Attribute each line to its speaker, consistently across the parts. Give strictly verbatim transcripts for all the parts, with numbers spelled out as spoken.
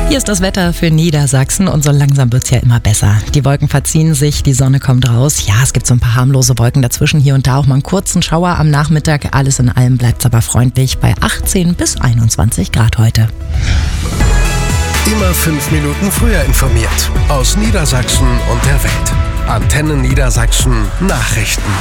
Speaker 1: Hier ist das Wetter für Niedersachsen und so langsam wird es ja immer besser. Die Wolken verziehen sich, die Sonne kommt raus. Ja, es gibt so ein paar harmlose Wolken dazwischen, hier und da auch mal einen kurzen Schauer am Nachmittag. Alles in allem bleibt es aber freundlich bei achtzehn bis einundzwanzig Grad heute.
Speaker 2: Immer fünf Minuten früher informiert. Aus Niedersachsen und der Welt. Antenne Niedersachsen Nachrichten.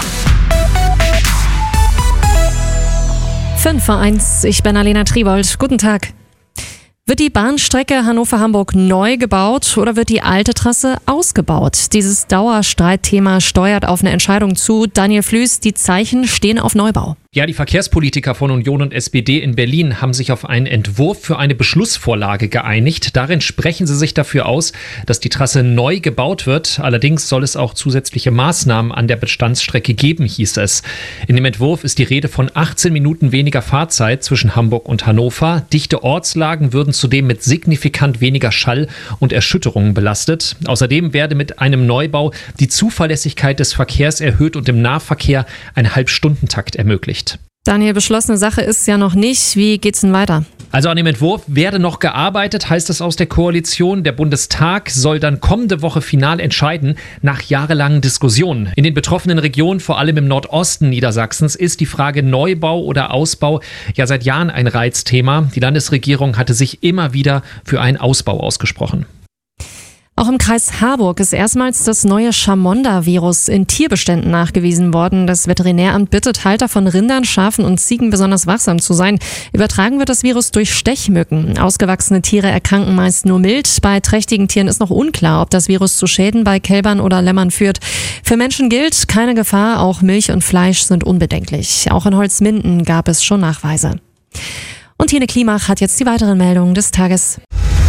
Speaker 3: fünf vor eins, ich bin Alena Triebold. Guten Tag. Wird die Bahnstrecke Hannover-Hamburg neu gebaut oder wird die alte Trasse ausgebaut? Dieses Dauerstreitthema steuert auf eine Entscheidung zu. Daniel Flüß, die Zeichen stehen auf Neubau.
Speaker 4: Ja, die Verkehrspolitiker von Union und S P D in Berlin haben sich auf einen Entwurf für eine Beschlussvorlage geeinigt. Darin sprechen sie sich dafür aus, dass die Trasse neu gebaut wird. Allerdings soll es auch zusätzliche Maßnahmen an der Bestandsstrecke geben, hieß es. In dem Entwurf ist die Rede von achtzehn Minuten weniger Fahrzeit zwischen Hamburg und Hannover. Dichte Ortslagen würden zudem mit signifikant weniger Schall und Erschütterungen belastet. Außerdem werde mit einem Neubau die Zuverlässigkeit des Verkehrs erhöht und im Nahverkehr ein Halbstundentakt ermöglicht.
Speaker 3: Daniel, beschlossene Sache ist ja noch nicht. Wie geht's denn weiter?
Speaker 4: Also an dem Entwurf werde noch gearbeitet, heißt es aus der Koalition. Der Bundestag soll dann kommende Woche final entscheiden, nach jahrelangen Diskussionen. In den betroffenen Regionen, vor allem im Nordosten Niedersachsens, ist die Frage Neubau oder Ausbau ja seit Jahren ein Reizthema. Die Landesregierung hatte sich immer wieder für einen Ausbau ausgesprochen.
Speaker 3: Auch im Kreis Harburg ist erstmals das neue Chamonda-Virus in Tierbeständen nachgewiesen worden. Das Veterinäramt bittet Halter von Rindern, Schafen und Ziegen besonders wachsam zu sein. Übertragen wird das Virus durch Stechmücken. Ausgewachsene Tiere erkranken meist nur mild. Bei trächtigen Tieren ist noch unklar, ob das Virus zu Schäden bei Kälbern oder Lämmern führt. Für Menschen gilt keine Gefahr, auch Milch und Fleisch sind unbedenklich. Auch in Holzminden gab es schon Nachweise. Und Tine Klimach hat jetzt die weiteren Meldungen des Tages.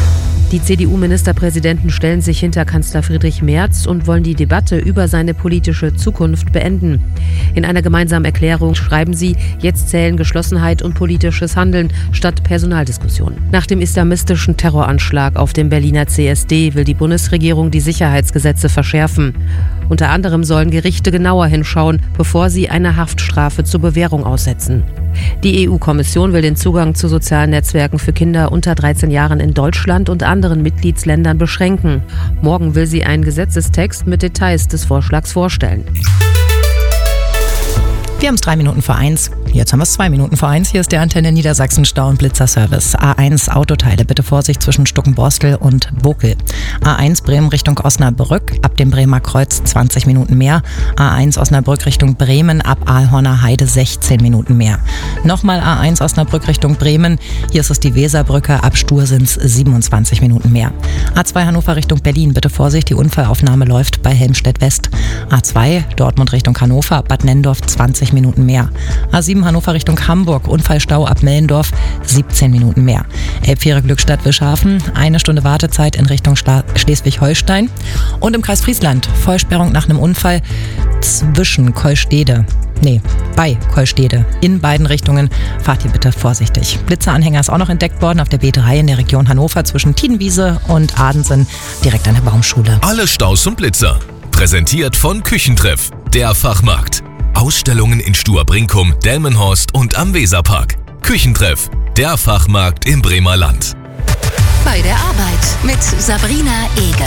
Speaker 5: Die C D U-Ministerpräsidenten stellen sich hinter Kanzler Friedrich Merz und wollen die Debatte über seine politische Zukunft beenden. In einer gemeinsamen Erklärung schreiben sie, jetzt zählen Geschlossenheit und politisches Handeln statt Personaldiskussionen. Nach dem islamistischen Terroranschlag auf dem Berliner C S D will die Bundesregierung die Sicherheitsgesetze verschärfen. Unter anderem sollen Gerichte genauer hinschauen, bevor sie eine Haftstrafe zur Bewährung aussetzen. Die E U-Kommission will den Zugang zu sozialen Netzwerken für Kinder unter dreizehn Jahren in Deutschland und anderen Mitgliedsländern beschränken. Morgen will sie einen Gesetzestext mit Details des Vorschlags vorstellen.
Speaker 1: Wir haben es drei Minuten vor eins. Jetzt haben wir es zwei Minuten vor eins. Hier ist der Antenne Niedersachsen Stau- und Blitzerservice. A eins Autoteile. Bitte Vorsicht zwischen Stuckenborstel und Bokel. A eins Bremen Richtung Osnabrück. Ab dem Bremer Kreuz zwanzig Minuten mehr. A eins Osnabrück Richtung Bremen. Ab Aalhorner Heide sechzehn Minuten mehr. Nochmal A eins Osnabrück Richtung Bremen. Hier ist es die Weserbrücke. Ab Stur sind es siebenundzwanzig Minuten mehr. A zwei Hannover Richtung Berlin. Bitte Vorsicht, die Unfallaufnahme läuft bei Helmstedt West. A zwei Dortmund Richtung Hannover. Bad Nennendorf zwanzig Minuten mehr. A sieben Hannover Richtung Hamburg, Unfallstau ab Mellendorf, siebzehn Minuten mehr. Elbfähre Glückstadt Wischhafen, eine Stunde Wartezeit in Richtung Schla- Schleswig-Holstein. Und im Kreis Friesland, Vollsperrung nach einem Unfall zwischen Kolstede, nee, bei Kolstede. In beiden Richtungen fahrt ihr bitte vorsichtig. Blitzeranhänger ist auch noch entdeckt worden auf der B drei in der Region Hannover zwischen Tiedenwiese und Adensen, direkt an der Baumschule.
Speaker 6: Alle Staus und Blitzer. Präsentiert von Küchentreff, der Fachmarkt. Ausstellungen in Stur-Brinkum, Delmenhorst und am Weserpark. Küchentreff, der Fachmarkt im Bremer Land.
Speaker 7: Bei der Arbeit mit Sabrina Eger.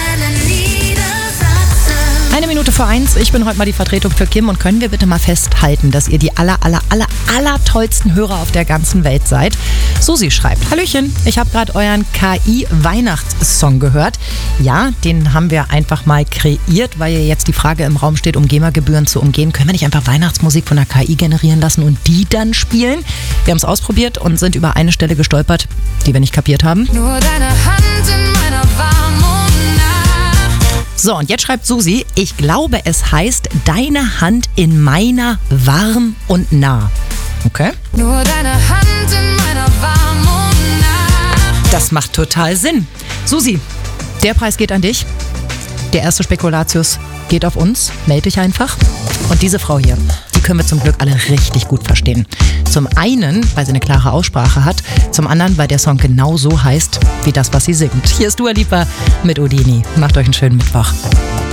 Speaker 1: Eine Minute vor eins. Ich bin heute mal die Vertretung für Kim und können wir bitte mal festhalten, dass ihr die aller, aller, aller, aller tollsten Hörer auf der ganzen Welt seid. Susi schreibt, Hallöchen, ich habe gerade euren K I-Weihnachtssong gehört. Ja, den haben wir einfach mal kreiert, weil jetzt die Frage im Raum steht, um GEMA-Gebühren zu umgehen. Können wir nicht einfach Weihnachtsmusik von der K I generieren lassen und die dann spielen? Wir haben es ausprobiert und sind über eine Stelle gestolpert, die wir nicht kapiert haben.
Speaker 8: Nur deine Hand in meiner warmen
Speaker 1: So, und jetzt schreibt Susi, ich glaube, es heißt deine Hand in meiner warm und nah. Okay?
Speaker 8: Nur deine Hand in meiner warm und nah.
Speaker 1: Das macht total Sinn. Susi, der Preis geht an dich. Der erste Spekulatius geht auf uns. Meld dich einfach. Und diese Frau hier, die können wir zum Glück alle richtig gut verstehen. Zum einen, weil sie eine klare Aussprache hat. Zum anderen, weil der Song genau so heißt, wie das, was sie singt. Hier ist Dua Lipa mit Houdini. Macht euch einen schönen Mittwoch.